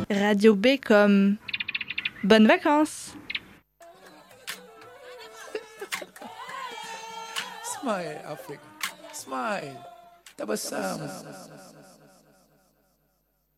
Radio B comme bonnes vacances. Smile, Africa. Smile. Tabassum.